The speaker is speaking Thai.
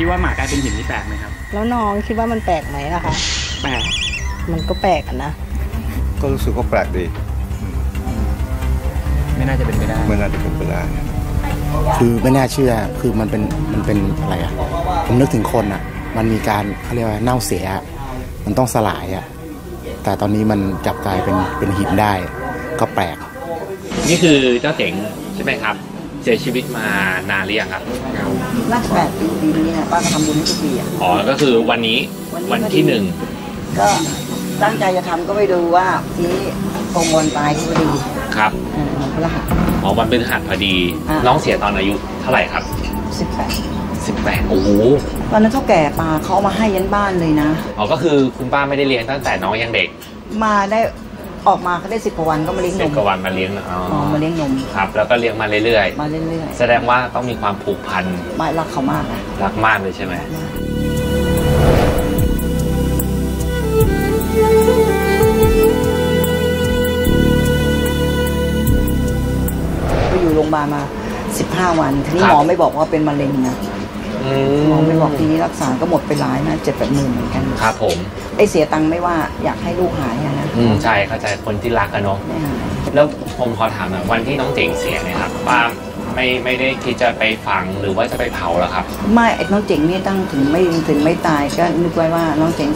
คิดว่าหมากลายเป็นหินนี่แปลกไหมครับแล้วน้องคิดว่ามันแปลกไหมล่ะคะแปลกมันก็แปลกนะก็รู้สึกว่าแปลกดีไม่น่าจะเป็นไปได้ไม่น่าจะเป็นไปได้คือไม่น่าเชื่อคือมันเป็นอะไรอ่ะผมนึกถึงคนอ่ะมันมีการเขาเรียกว่าเน่าเสียมันต้องสลายอ่ะแต่ตอนนี้มันกลับกลายเป็นหินได้ก็แปลกนี่คือเจ้าเจ๋งใช่ไหมครับเสียชีวิตมานานหรือยังครับน่าจะ8 ปีนี้นะป้าก็ทำบุญให้ทุกปีอ่ะอ๋อก็คือวันนี้วันที่1 ก็ตั้งใจจะทำก็ไปดูว่าทีตรงวันตายที่พอดีครับวันพฤหัสอ๋อวันพฤหัสพอดีอ่าน้องเสียตอนอายุเท่าไหร่ครับ 18 18โอ้โหตอนนั้นเท่าแก่ปลาเขาเอามาให้ยันบ้านเลยนะอ๋อก็คือคุณป้าไม่ได้เลี้ยงตั้งแต่น้องยังเด็กมาได้ออกมาเขาได้10 กว่าวันก็มาเลี้ยงน 10 มกว่าวันมาเลี้ยงอ๋อมาเลี้ยงนมครับ แล้วก็เลี้ยงมาเรื่อยมาเรื่อยๆ แสดงว่าต้องมีความผูกพันๆไม่รักเขามากนะรักมากเลยใช่ไหมไปอยู่โรงพยาบาลมา15 วันทีนี้หมอไม่บอกว่าเป็นมะเร็งนะหมอไม่บอกทีนี้รักษาก็หมดไปหลายนะ7-8 หมื่นเหมือนกันครับผมไอเสียตังค์ไม่ว่าอยากให้ลูกหายอะนะใช่เข้าใจคนที่รักกันเนาะไม่หายแล้วผมขอถามหน่อยวันที่น้องเจ๋งเสียเนี่ยครับป้าไม่ได้คิดจะไปฝังหรือว่าจะไปเผาแล้วครับไม่ไอ้น้องเจ๋งนี่ตั้งถึงไม่ตายก็นึกไว้ว่าน้องเจ๋ง